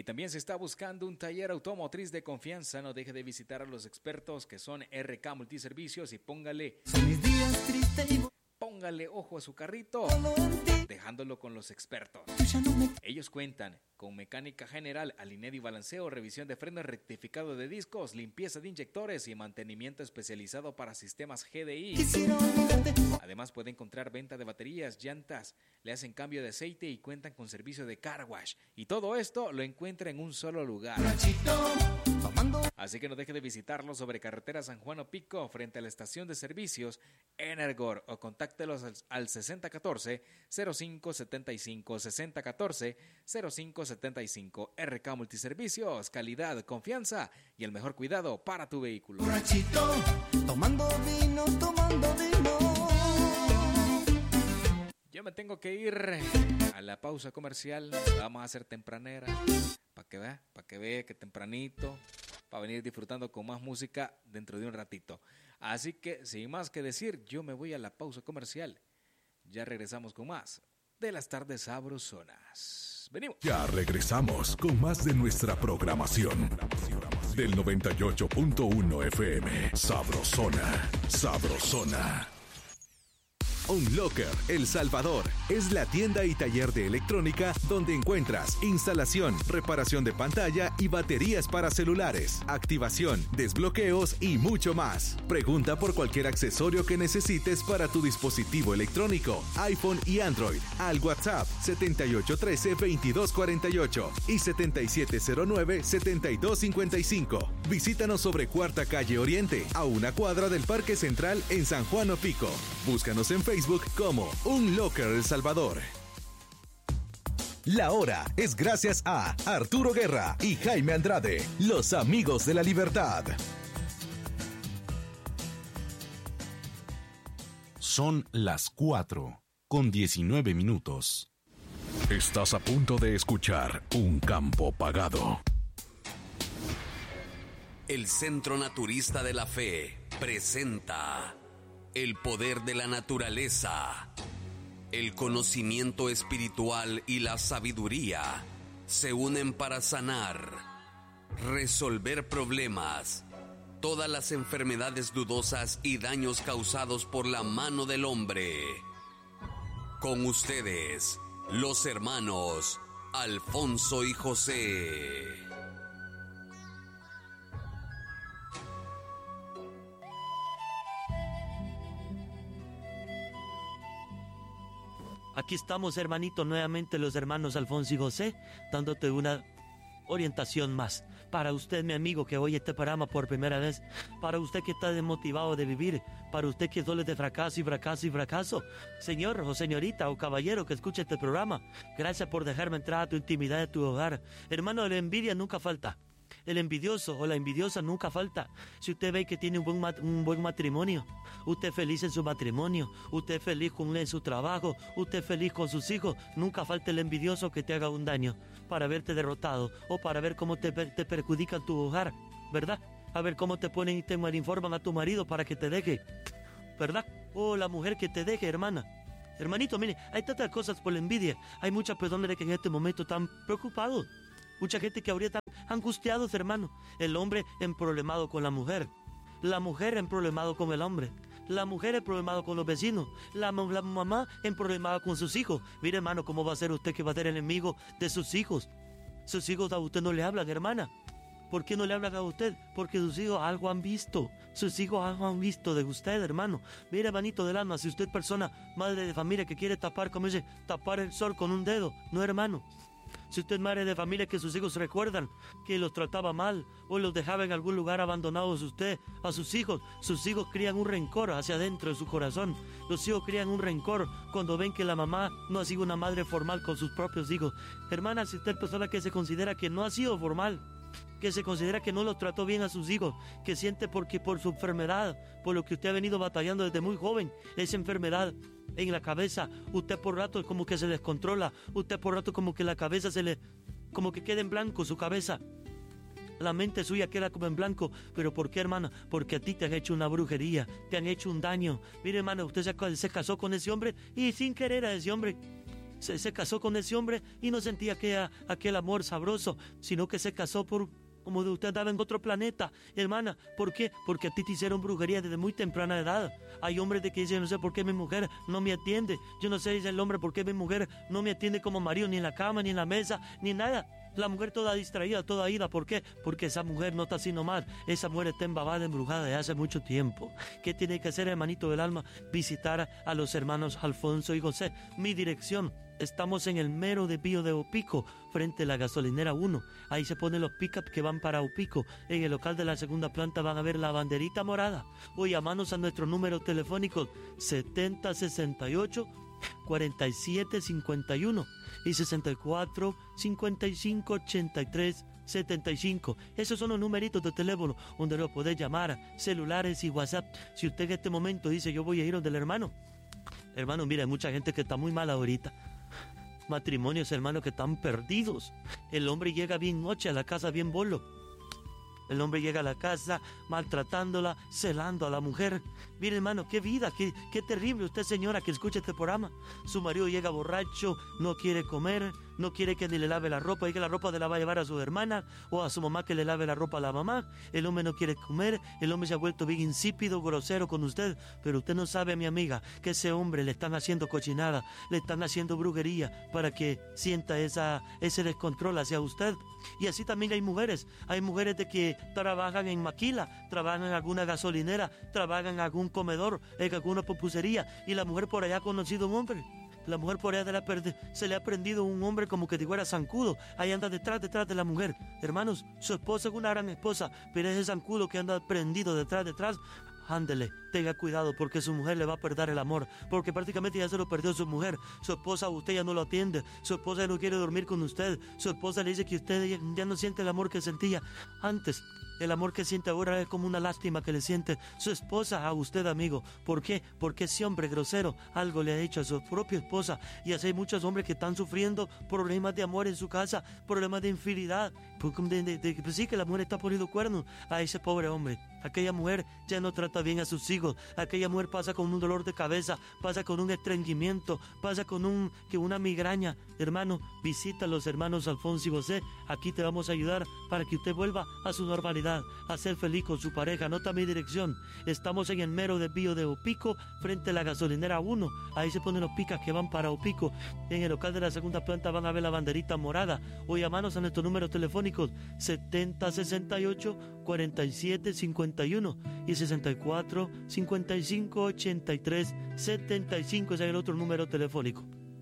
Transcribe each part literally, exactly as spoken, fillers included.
también se está buscando un taller automotriz de confianza, no deje de visitar a los expertos que son R K Multiservicios y póngale... Póngale ojo a su carrito, dejándolo con los expertos. Ellos cuentan con mecánica general, alineo y balanceo, revisión de frenos, rectificado de discos, limpieza de inyectores y mantenimiento especializado para sistemas G D I. Además puede encontrar venta de baterías, llantas, le hacen cambio de aceite y cuentan con servicio de car wash. Y todo esto lo encuentra en un solo lugar. Así que no deje de visitarlos sobre carretera San Juan Opico, frente a la estación de servicios Energor, o contáctelos al, al sesenta catorce cero cinco setenta y cinco, sesenta catorce cero cinco setenta y cinco. R K Multiservicios, calidad, confianza y el mejor cuidado para tu vehículo. Borrachito, tomando vino, tomando vino. Yo me tengo que ir a la pausa comercial. La vamos a hacer tempranera, para que vea, para que vea que tempranito, para venir disfrutando con más música dentro de un ratito. Así que, sin más que decir, yo me voy a la pausa comercial. Ya regresamos con más de las tardes sabrosonas. Venimos. Ya regresamos con más de nuestra programación del noventa y ocho punto uno F M. Sabrosona, sabrosona. Unlocker El Salvador es la tienda y taller de electrónica donde encuentras instalación, reparación de pantalla y baterías para celulares, activación, desbloqueos y mucho más. Pregunta por cualquier accesorio que necesites para tu dispositivo electrónico, iPhone y Android, al WhatsApp setenta y ocho trece veintidós cuarenta y ocho y setenta y siete cero nueve setenta y dos cincuenta y cinco. Visítanos sobre Cuarta Calle Oriente, a una cuadra del Parque Central en San Juan Opico. Búscanos en Facebook Facebook como Unlocker El Salvador. La hora es gracias a Arturo Guerra y Jaime Andrade, los amigos de la libertad. Son las cuatro con diecinueve minutos. Estás a punto de escuchar Un Campo Pagado. El Centro Naturista de la Fe presenta el poder de la naturaleza. El conocimiento espiritual y la sabiduría se unen para sanar, resolver problemas, todas las enfermedades dudosas y daños causados por la mano del hombre. Con ustedes, los hermanos Alfonso y José. Aquí estamos, hermanito, nuevamente los hermanos Alfonso y José, dándote una orientación más. Para usted, mi amigo, que oye este programa por primera vez, para usted que está desmotivado de vivir, para usted que duele de fracaso y fracaso y fracaso, señor o señorita o caballero que escucha este programa, gracias por dejarme entrar a tu intimidad de tu hogar. Hermano, la envidia nunca falta. El envidioso o la envidiosa nunca falta. Si usted ve que tiene un buen, mat- un buen matrimonio, usted feliz en su matrimonio, usted feliz con él en su trabajo, usted feliz con sus hijos, nunca falta el envidioso que te haga un daño para verte derrotado o para ver cómo te, te perjudica tu hogar, ¿verdad? A ver cómo te ponen y te malinforman a tu marido para que te deje, ¿verdad? O la mujer que te deje, hermana. Hermanito, mire, hay tantas cosas por la envidia. Hay muchas personas que en este momento están preocupados. Mucha gente que ahorita están angustiados, hermano. El hombre emproblemado con la mujer. La mujer emproblemado con el hombre. La mujer emproblemado con los vecinos. La, la mamá emproblemada con sus hijos. Mire, hermano, ¿cómo va a ser usted que va a ser enemigo de sus hijos? Sus hijos a usted no le hablan, hermana. ¿Por qué no le hablan a usted? Porque sus hijos algo han visto. Sus hijos algo han visto de usted, hermano. Mire, hermanito del alma, si usted es persona, madre de familia que quiere tapar, como dice, tapar el sol con un dedo, no, hermano. Si usted es madre de familia que sus hijos recuerdan que los trataba mal o los dejaba en algún lugar abandonados usted, a sus hijos, sus hijos crían un rencor hacia adentro de su corazón. Los hijos crían un rencor cuando ven que la mamá no ha sido una madre formal con sus propios hijos. Hermana, si usted es persona que se considera que no ha sido formal, que se considera que no los trató bien a sus hijos, que siente porque por su enfermedad, por lo que usted ha venido batallando desde muy joven, esa enfermedad en la cabeza, usted por rato como que se descontrola, usted por rato como que la cabeza se le, como que queda en blanco su cabeza, la mente suya queda como en blanco. ¿Pero por qué, hermana? Porque a ti te han hecho una brujería, te han hecho un daño. Mire, hermana, usted se, se casó con ese hombre y sin querer a ese hombre se, se casó con ese hombre y no sentía aquella, aquel amor sabroso, sino que se casó por... como de usted andaba en otro planeta, hermana. ¿Por qué? Porque a ti te hicieron brujería desde muy temprana edad. Hay hombres de que dicen, no sé por qué mi mujer no me atiende. Yo no sé, dice el hombre, por qué mi mujer no me atiende como marido, ni en la cama, ni en la mesa, ni nada. La mujer toda distraída, toda ida. ¿Por qué? Porque esa mujer no está así nomás. Esa mujer está embabada, embrujada desde hace mucho tiempo. ¿Qué tiene que hacer, hermanito del alma? Visitar a los hermanos Alfonso y José. Mi dirección. Estamos en el mero desvío de Opico, frente a la gasolinera uno. Ahí se ponen los pick-up que van para Opico. En el local de la segunda planta van a ver la banderita morada. O llamanos a nuestro número telefónico setenta sesenta y ocho cuarenta y siete cincuenta y uno y sesenta y cuatro cincuenta y cinco ochenta y tres setenta y cinco. Esos son los numeritos de teléfono donde lo podés llamar, celulares y WhatsApp. Si usted en este momento dice, yo voy a ir donde el hermano. Hermano, mira, hay mucha gente que está muy mal ahorita. Matrimonios, hermano, que están perdidos. El hombre llega bien noche a la casa, bien bolo. El hombre llega a la casa maltratándola, celando a la mujer. Mire, hermano, qué vida, qué, qué terrible usted, señora, que escucha este programa. Su marido llega borracho, no quiere comer, no quiere que ni le lave la ropa, y que la ropa se la va a llevar a su hermana o a su mamá que le lave la ropa a la mamá. El hombre no quiere comer, el hombre se ha vuelto bien insípido, grosero con usted. Pero usted no sabe, mi amiga, que ese hombre le están haciendo cochinada, le están haciendo brujería para que sienta esa, ese descontrol hacia usted. Y así también hay mujeres, hay mujeres de que trabajan en maquila, trabajan en alguna gasolinera, trabajan en algún comedor, en alguna pupusería, y la mujer por allá ha conocido un hombre. La mujer por allá de la perde, se le ha prendido un hombre como que digo era zancudo. Ahí anda detrás, detrás de la mujer. Hermanos, su esposa es una gran esposa, pero ese zancudo que anda prendido detrás, detrás, ándele, tenga cuidado porque su mujer le va a perder el amor, porque prácticamente ya se lo perdió su mujer. Su esposa a usted ya no lo atiende, su esposa ya no quiere dormir con usted, su esposa le dice que usted ya, ya no siente el amor que sentía antes. El amor que siente ahora es como una lástima que le siente su esposa a usted, amigo. ¿Por qué? Porque ese hombre grosero algo le ha hecho a su propia esposa. Y así hay muchos hombres que están sufriendo problemas de amor en su casa, problemas de infidelidad. De, de, de, pues sí, que la mujer está poniendo cuernos a ese pobre hombre. Aquella mujer ya no trata bien a sus hijos. Aquella mujer pasa con un dolor de cabeza, pasa con un estreñimiento, pasa con un, que una migraña. Hermano, visita a los hermanos Alfonso y José. Aquí te vamos a ayudar para que usted vuelva a su normalidad, a ser feliz con su pareja. Anota mi dirección. Estamos en el mero desvío de Opico, frente a la gasolinera uno. Ahí se ponen los picas que van para Opico. En el local de la segunda planta van a ver la banderita morada. O llamanos a nuestro número telefónico setenta sesenta y ocho cuarenta y siete cincuenta y uno y sesenta y cuatro cincuenta y cinco ochenta y tres setenta y cinco. Ese es el otro número telefónico.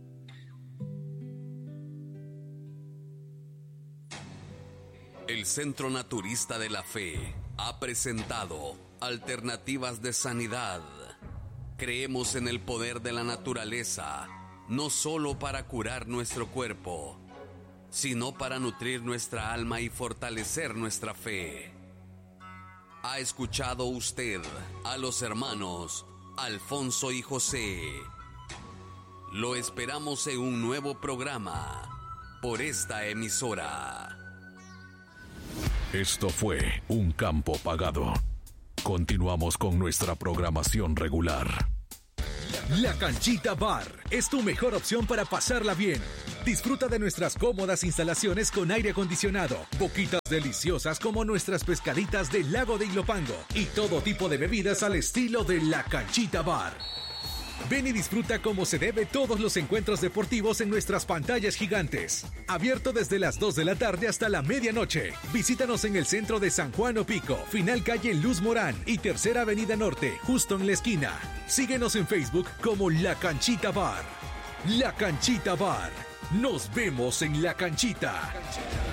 El Centro Naturista de la Fe ha presentado Alternativas de Sanidad. Creemos en el poder de la naturaleza, no solo para curar nuestro cuerpo, sino para nutrir nuestra alma y fortalecer nuestra fe. ¿Ha escuchado usted a los hermanos Alfonso y José? Lo esperamos en un nuevo programa por esta emisora. Esto fue Un Campo Pagado. Continuamos con nuestra programación regular. La Canchita Bar es tu mejor opción para pasarla bien. Disfruta de nuestras cómodas instalaciones con aire acondicionado, boquitas deliciosas como nuestras pescaditas del lago de Ilopango y todo tipo de bebidas al estilo de La Canchita Bar. Ven y disfruta como se debe todos los encuentros deportivos en nuestras pantallas gigantes. Abierto desde las dos de la tarde hasta la medianoche. Visítanos en el centro de San Juan Opico, final calle Luz Morán y tercera avenida norte, justo en la esquina. Síguenos en Facebook como La Canchita Bar. La Canchita Bar. Nos vemos en La Canchita.